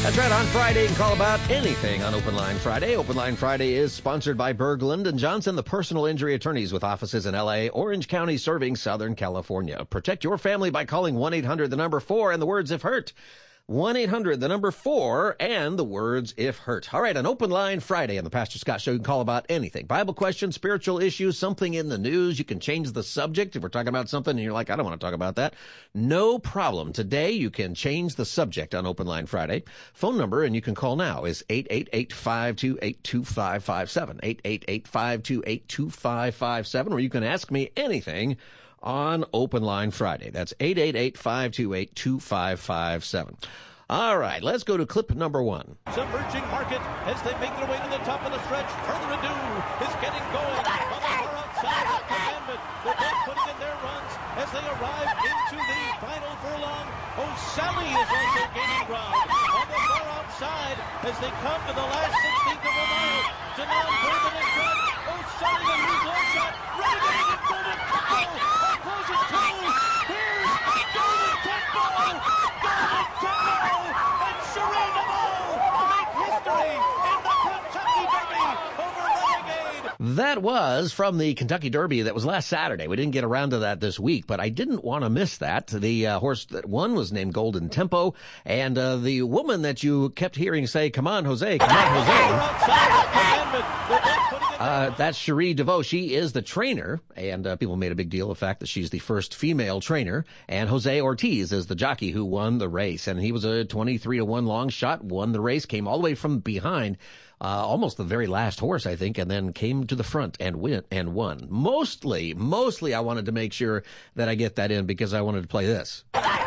That's right. On Friday, you can call about anything on Open Line Friday. Open Line Friday is sponsored by Berglund and Johnson, the personal injury attorneys with offices in L.A., Orange County, serving Southern California. Protect your family by calling 1-800-4 and the words "if hurt." 1-800-4 and the words "if hurt." All right, on Open Line Friday on the Pastor Scott Show, you can call about anything. Bible questions, spiritual issues, something in the news. You can change the subject. If we're talking about something and you're like, I don't want to talk about that, no problem. Today, you can change the subject on Open Line Friday. Phone number, and you can call now, is 888-528-2557, 888-528-2557, or you can ask me anything on Open Line Friday. That's 888-528-2557. All right, let's go to clip number one. Submerging market as they make their way to the top of the stretch. Further ado is getting going on the far outside of the Gambit. They're both putting in their runs as they arrive into the final furlong. O'Sally is also gaining ground on the far outside as they come to the last 16th of a mile. Denon Bourbon in front. O'Sally, the huge long shot. Ready to get it. Golden Tempo. Closes two. Here's Golden Tempo. Golden Tempo. And Cherie DeVaux make history in the Kentucky Derby over Renegade. That was from the Kentucky Derby that was last Saturday. We didn't get around to that this week, but I didn't want to miss that. The horse that won was named Golden Tempo, and the woman that you kept hearing say, "Come on, Jose, come on, Jose." That's Cherie DeVaux. She is the trainer, and people made a big deal of the fact that she's the first female trainer. And Jose Ortiz is the jockey who won the race, and he was a 23-1 long shot, won the race, came all the way from behind, almost the very last horse, I think, and then came to the front and won. Mostly, I wanted to make sure that I get that in because I wanted to play this.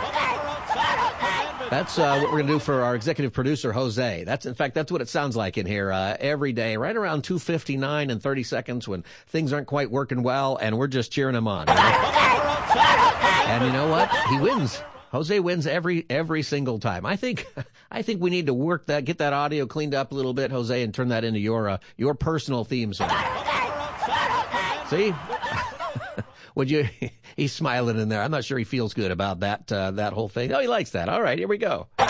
That's what we're going to do for our executive producer, Jose. In fact, that's what it sounds like in here every day, right around 2:59 and 30 seconds when things aren't quite working well, and we're just cheering him on. You know? And you know what? He wins. Jose wins every single time. I think we need to work that, get that audio cleaned up a little bit, Jose, and turn that into your personal theme song. See? Would you? He's smiling in there. I'm not sure he feels good about that whole thing. Oh, he likes that. All right, here we go. All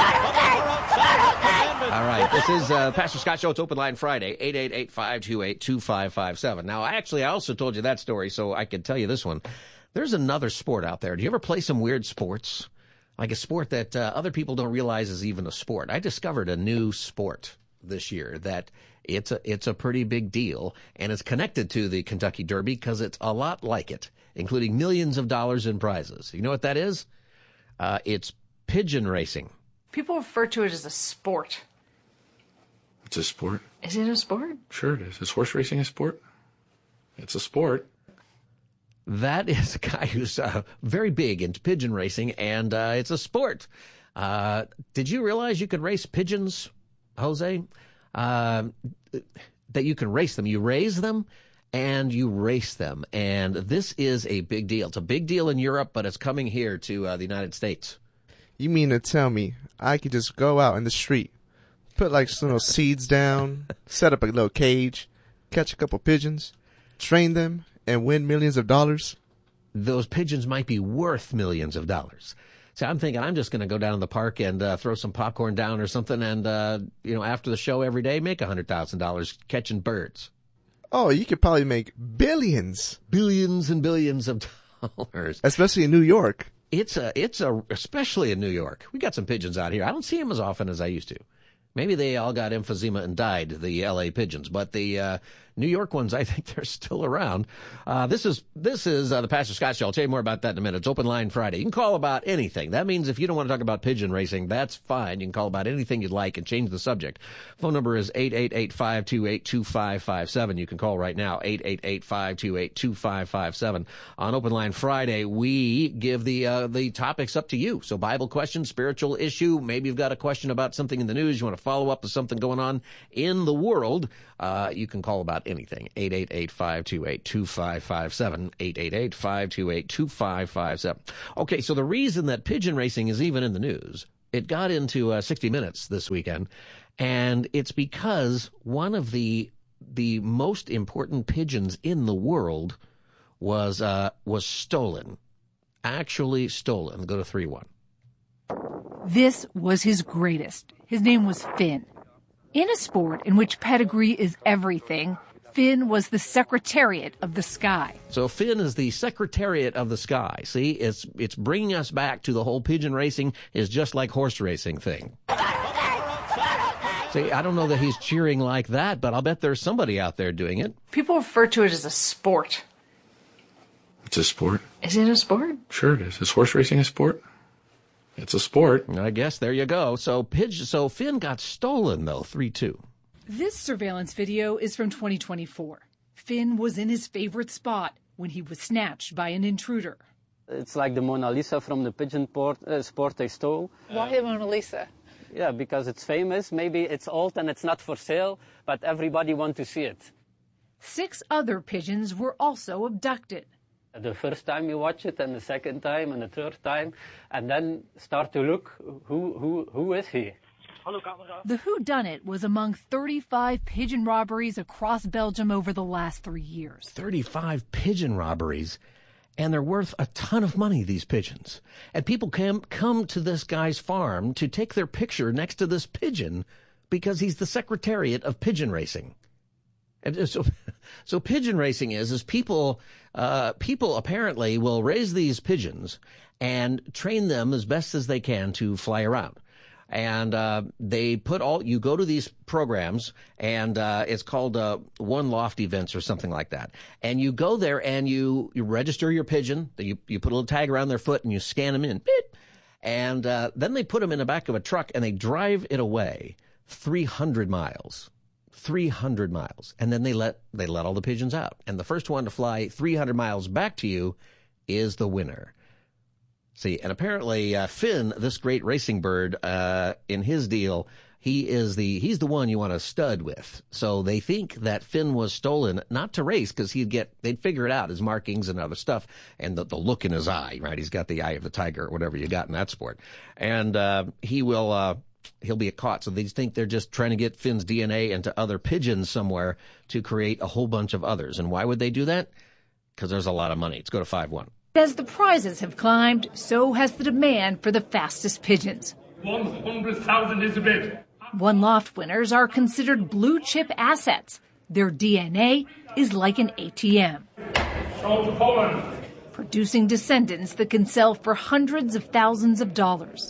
right, this is Pastor Scott Show. It's Open Line Friday, 888-528-2557. Now, I also told you that story, so I could tell you this one. There's another sport out there. Do you ever play some weird sports? Like a sport that other people don't realize is even a sport. I discovered a new sport this year that it's a pretty big deal, and it's connected to the Kentucky Derby because it's a lot like it, including millions of dollars in prizes. You know what that is? It's pigeon racing. People refer to it as a sport. It's a sport. Is it a sport? Sure it is. Is horse racing a sport? It's a sport. That is a guy who's very big into pigeon racing, and it's a sport. Did you realize you could race pigeons, Jose? That you can race them. You raise them, and you race them. And this is a big deal. It's a big deal in Europe, but it's coming here to the United States. You mean to tell me I could just go out in the street, put like some little seeds down, set up a little cage, catch a couple pigeons, train them, and win millions of dollars? Those pigeons might be worth millions of dollars. So I'm thinking I'm just going to go down to the park and throw some popcorn down or something and, after the show every day, make $100,000 catching birds. Oh, you could probably make billions. Billions and billions of dollars. Especially in New York. Especially in New York. We got some pigeons out here. I don't see them as often as I used to. Maybe they all got emphysema and died, the L.A. pigeons. But the New York ones, I think they're still around. This is the Pastor Scott Show. I'll tell you more about that in a minute. It's Open Line Friday. You can call about anything. That means if you don't want to talk about pigeon racing, that's fine. You can call about anything you'd like and change the subject. Phone number is 888-528-2557. You can call right now, 888-528-2557. On Open Line Friday, we give the topics up to you. So Bible question, spiritual issue. Maybe you've got a question about something in the news. You want to follow up with something going on in the world. You can call about anything. 888-528-2557. 888-528-2557. Okay, so the reason that pigeon racing is even in the news, it got into 60 Minutes this weekend, and it's because one of the most important pigeons in the world was stolen. Actually stolen. Go to 3-1. This was his greatest. His name was Finn. In a sport in which pedigree is everything, Finn was the Secretariat of the Sky. So Finn is the Secretariat of the Sky. See, it's bringing us back to the whole pigeon racing is just like horse racing thing. See, I don't know that he's cheering like that, but I'll bet there's somebody out there doing it. People refer to it as a sport. It's a sport. Is it a sport? Sure it is. Is horse racing a sport? It's a sport. I guess there you go. So Finn got stolen, though, 3-2. This surveillance video is from 2024. Finn was in his favorite spot when he was snatched by an intruder. It's like the Mona Lisa from the pigeon sport they stole. Why the Mona Lisa? Yeah, because it's famous. Maybe it's old and it's not for sale, but everybody wants to see it. 6 other pigeons were also abducted. The first time you watch it, and the second time, and the third time, and then start to look, who is he? The whodunit was among 35 pigeon robberies across Belgium over the last 3 years. 35 pigeon robberies, and they're worth a ton of money, these pigeons. And people come to this guy's farm to take their picture next to this pigeon because he's the Secretariat of Pigeon Racing. And so pigeon racing is people apparently will raise these pigeons and train them as best as they can to fly around. And they you go to these programs, and it's called One Loft Events or something like that. And you go there and you register your pigeon. You put a little tag around their foot and you scan them in. And then they put them in the back of a truck and they drive it away 300 miles. 300 miles. And then they let all the pigeons out. And the first one to fly 300 miles back to you is the winner. See, and apparently Finn, this great racing bird, in his deal, he's the one you want to stud with. So they think that Finn was stolen, not to race, because they'd figure it out, his markings and other stuff, and the look in his eye, right? He's got the eye of the tiger, or whatever you got in that sport. And he'll be caught. So they think they're just trying to get Finn's DNA into other pigeons somewhere to create a whole bunch of others. And why would they do that? Because there's a lot of money. Let's go to 5-1. As the prizes have climbed, so has the demand for the fastest pigeons. 100,000 is a bid. One Loft winners are considered blue-chip assets. Their DNA is like an ATM, producing descendants that can sell for hundreds of thousands of dollars.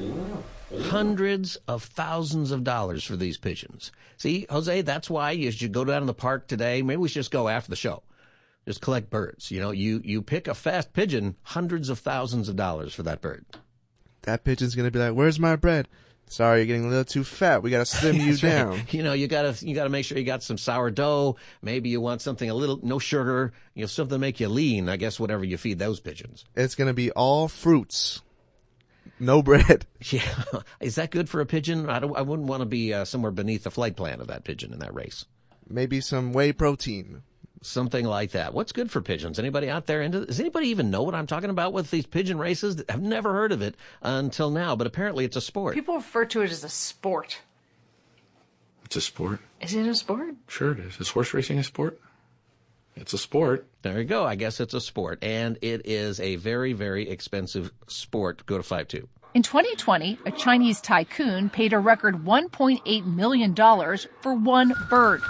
Hundreds of thousands of dollars for these pigeons. See, Jose, that's why you should go down to the park today. Maybe we should just go after the show. Just collect birds. You know, you pick a fast pigeon, hundreds of thousands of dollars for that bird. That pigeon's going to be like, where's my bread? Sorry, you're getting a little too fat. We got to slim you down. Right. You know, you got to make sure you got some sourdough. Maybe you want something no sugar, something to make you lean, I guess, whatever you feed those pigeons. It's going to be all fruits. No bread. Yeah. Is that good for a pigeon? I wouldn't want to be somewhere beneath the flight plan of that pigeon in that race. Maybe some whey protein. Something like that. What's good for pigeons? Anybody out there does anybody even know what I'm talking about with these pigeon races? I've never heard of it until now, but apparently it's a sport. People refer to it as a sport. It's a sport. Is it a sport? Sure it is. Is horse racing a sport? It's a sport. There you go. I guess it's a sport. And it is a very, very expensive sport. Go to 5-2. In 2020, a Chinese tycoon paid a record $1.8 million for one bird.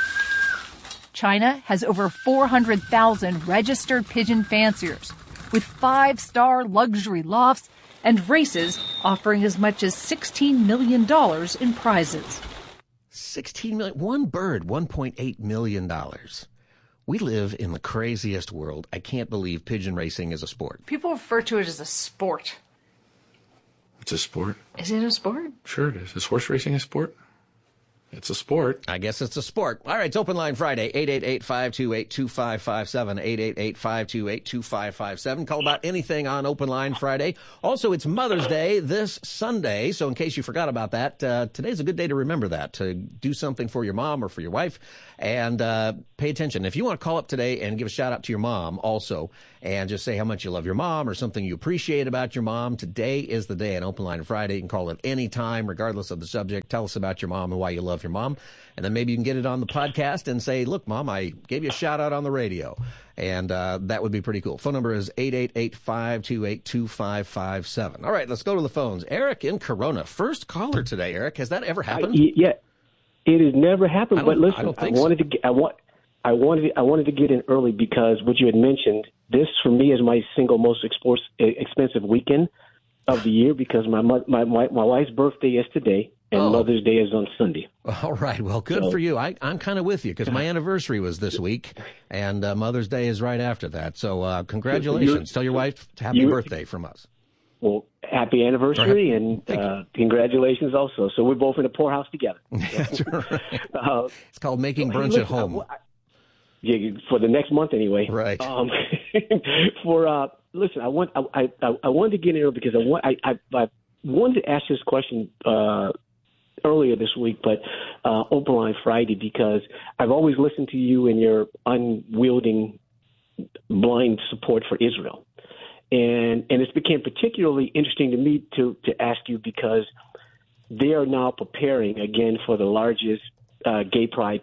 China has over 400,000 registered pigeon fanciers, with 5-star luxury lofts and races offering as much as $16 million in prizes. $16 million. One bird, $1.8 million. We live in the craziest world. I can't believe pigeon racing is a sport. People refer to it as a sport. It's a sport. Is it a sport? Sure it is. Is horse racing a sport? It's a sport. I guess it's a sport. All right, it's Open Line Friday, 888-528-2557, 888-528-2557. Call about anything on Open Line Friday. Also, it's Mother's Day this Sunday, so in case you forgot about that, today's a good day to remember that, to do something for your mom or for your wife, and pay attention. If you want to call up today and give a shout-out to your mom also, and just say how much you love your mom or something you appreciate about your mom. Today is the day on Open Line Friday. You can call it any time, regardless of the subject. Tell us about your mom and why you love your mom. And then maybe you can get it on the podcast and say, look, Mom, I gave you a shout out on the radio. And that would be pretty cool. Phone number is 888-528-2557. All right, let's go to the phones. Eric in Corona. First caller today, Eric. Has that ever happened? Yeah, it has never happened. But listen, I wanted to get in early because what you had mentioned, this for me is my single most expensive weekend of the year because my wife's birthday is today. And Mother's Day is on Sunday. All right. Well, good for you. I'm kind of with you because my anniversary was this week, and Mother's Day is right after that. So congratulations. Tell your wife happy birthday from us. Well, happy anniversary, and congratulations also. So we're both in a poorhouse together. That's right. It's called making brunch at home. For the next month anyway. Right. Listen, I wanted to get in here because I wanted to ask this question earlier this week, but Open Line Friday, because I've always listened to you and your unwielding, blind support for Israel. And it's become particularly interesting to me to ask you because they are now preparing again for the largest gay pride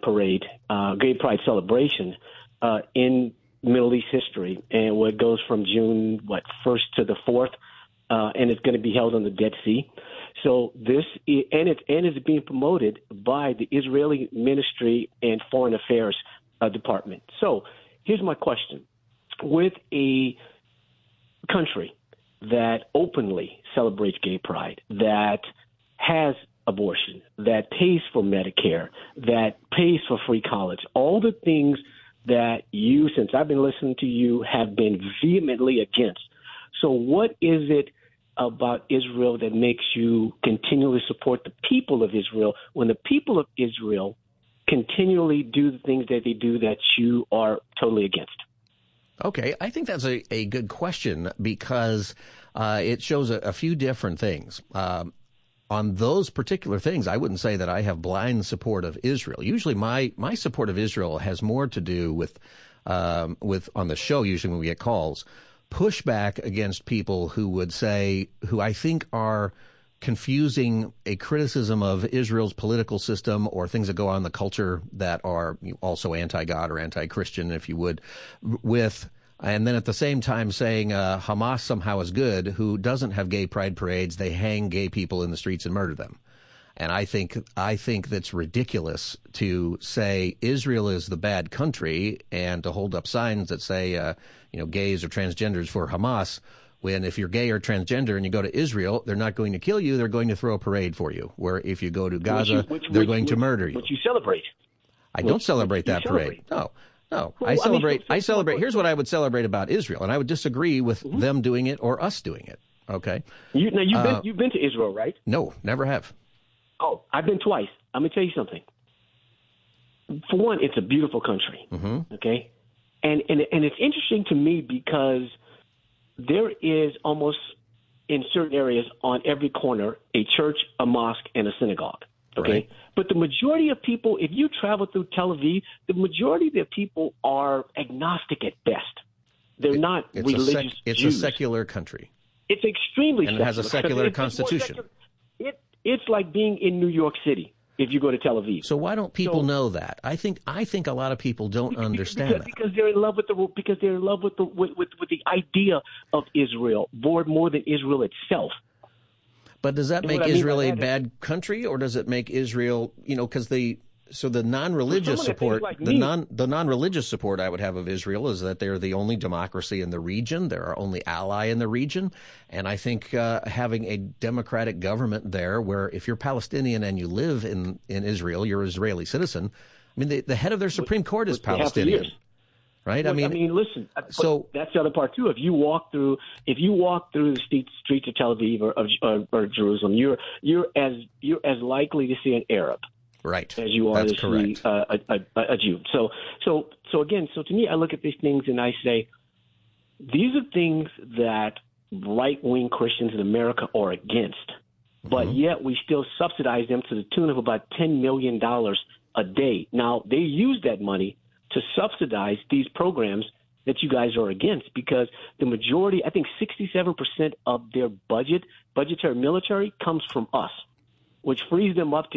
celebration in Middle East history, and what goes from June 1st to the 4th, and it's going to be held on the Dead Sea. So it's being promoted by the Israeli Ministry and Foreign Affairs Department. So here's my question: with a country that openly celebrates gay pride, that has abortion, that pays for Medicare, that pays for free college, all the things that you, since I've been listening to you, have been vehemently against. So what is it about Israel that makes you continually support the people of Israel when the people of Israel continually do the things that they do that you are totally against? Okay, I think that's a good question because it shows a few different things. On those particular things, I wouldn't say that I have blind support of Israel. Usually my support of Israel has more to do with on the show, usually when we get calls, pushback against people who I think are confusing a criticism of Israel's political system or things that go on in the culture that are also anti-God or anti-Christian, if you would, and then at the same time saying Hamas somehow is good, who doesn't have gay pride parades. They hang gay people in the streets and murder them. And I think that's ridiculous to say Israel is the bad country and to hold up signs that say, gays or transgenders for Hamas, when if you're gay or transgender and you go to Israel, they're not going to kill you. They're going to throw a parade for you. Where if you go to Gaza, they're going to murder you. Which you celebrate. I don't celebrate that parade. No. Well, I celebrate. Here's what I would celebrate about Israel, and I would disagree with them doing it or us doing it. Okay. You've been to Israel, right? No, never have. Oh, I've been twice. I'm going to tell you something. For one, it's a beautiful country. Mm-hmm. Okay, and it's interesting to me because there is almost in certain areas on every corner a church, a mosque, and a synagogue. Okay, right. But the majority of people, if you travel through Tel Aviv, the majority of the people are agnostic at best. They're not religious It's Jews. a secular country. It's extremely and secular. It has a secular constitution. It's like being in New York City if you go to Tel Aviv. So why don't people know that? I think a lot of people don't understand that because they're in love with the idea of Israel more than Israel itself. But does that make Israel a bad country, or does it make Israel, because the non-religious support, the non-religious support I would have of Israel is that they're the only democracy in the region, they're our only ally in the region, and I think having a democratic government there, where if you're Palestinian and you live in Israel, you're an Israeli citizen. I mean, the head of their Supreme Court is Palestinian. Right. Listen. So that's the other part too. If you walk through the streets of Tel Aviv or Jerusalem, you're as likely to see an Arab, right, as you are to see a Jew. So to me, I look at these things and I say, these are things that right-wing Christians in America are against, but yet we still subsidize them to the tune of about $10 million a day. Now they use that money to subsidize these programs that you guys are against, because the majority, I think 67% of their budgetary military comes from us, which frees them up to